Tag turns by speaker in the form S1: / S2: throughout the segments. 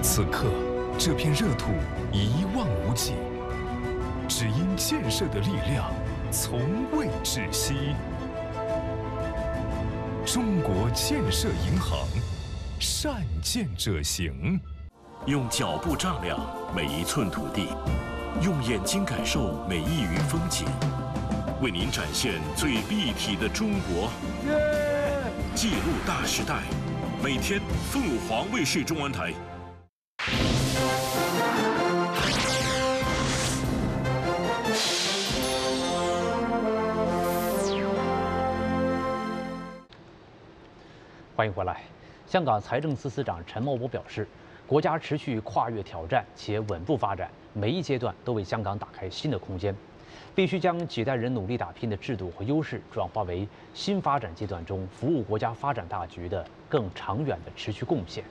S1: 此刻，这片热土一望无际，只因建设的力量从未止息。中国建设银行，善建者行。
S2: 用脚步丈量每一寸土地，用眼睛感受每一隅风景，为您展现最立体的中国。记录大时代，每天凤凰卫视中文台。
S3: 欢迎回来。香港财政司司长陈茂波表示，国家持续跨越挑战且稳步发展，每一阶段都为香港打开新的空间，必须将几代人努力打拼的制度和优势转化为新发展阶段中服务国家发展大局的更长远的持续贡献。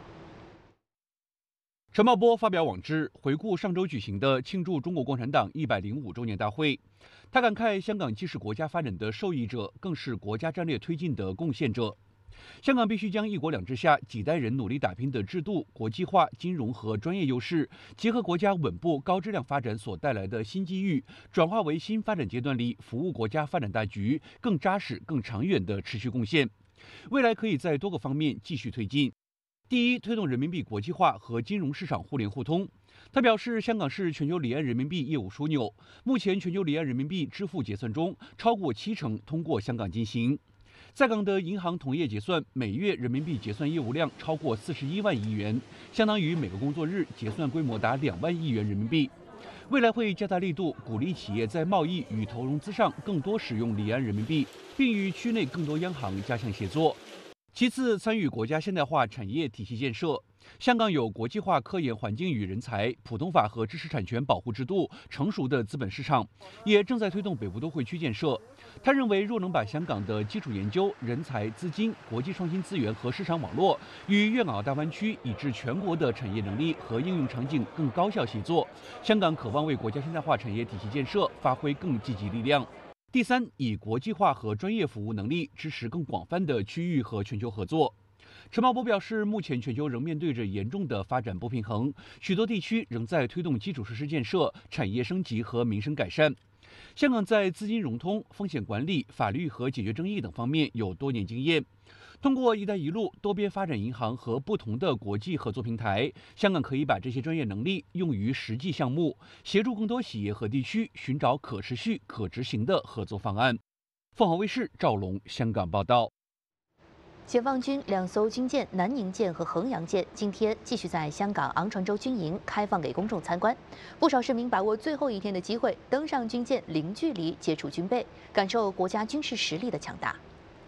S4: 陈茂波发表网志，回顾上周举行的庆祝中国共产党105周年大会。他感慨，香港既是国家发展的受益者，更是国家战略推进的贡献者。香港必须将一国两制下几代人努力打拼的制度、国际化、金融和专业优势，结合国家稳步高质量发展所带来的新机遇，转化为新发展阶段里服务国家发展大局更扎实、更长远的持续贡献。未来可以在多个方面继续推进。第一，推动人民币国际化和金融市场互联互通。他表示，香港是全球离岸人民币业务枢纽，目前全球离岸人民币支付结算中，超过70%通过香港进行。在港的银行同业结算每月人民币结算业务量超过41万亿元，相当于每个工作日结算规模达2万亿元人民币。未来会加大力度，鼓励企业在贸易与投融资上更多使用离岸人民币，并与区内更多央行加强协作。其次，参与国家现代化产业体系建设。香港有国际化科研环境与人才、普通法和知识产权保护制度成熟的资本市场，也正在推动北部都会区建设。他认为，若能把香港的基础研究、人才、资金、国际创新资源和市场网络与粤港澳大湾区以至全国的产业能力和应用场景更高效协作，香港渴望为国家现代化产业体系建设发挥更积极力量。第三，以国际化和专业服务能力支持更广泛的区域和全球合作。陈茂波表示，目前全球仍面对着严重的发展不平衡，许多地区仍在推动基础设施建设、产业升级和民生改善。香港在资金融通、风险管理、法律和解决争议等方面有多年经验。通过“一带一路”多边发展银行和不同的国际合作平台，香港可以把这些专业能力用于实际项目，协助更多企业和地区寻找可持续、可执行的合作方案。凤凰卫视赵龙香港报道。
S5: 解放军2艘军舰南宁舰和衡阳舰今天继续在香港昂船洲军营开放给公众参观，不少市民把握最后一天的机会，登上军舰，零距离接触军备，感受國家軍事實力的強大。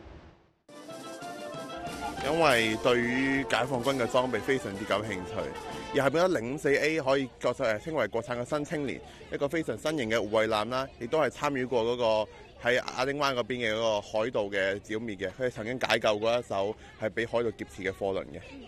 S6: 因為對於解放軍嘅裝備非常之感興趣，而係變咗04A可以稱為國產嘅新青年，一個非常新型嘅護衛艦啦，亦都係參與過嗰個喺亞丁灣嗰邊嘅嗰個海盜嘅剿滅嘅，佢哋曾經解救過一艘係俾海盜劫持嘅貨輪嘅。